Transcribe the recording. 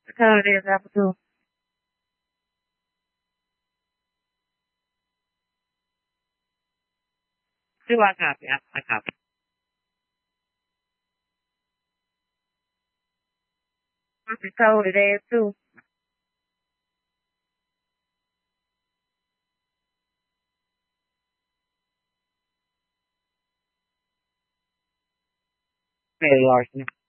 Saturday, apa tuh? Itu akap ya, akap. Saturday itu. Very large.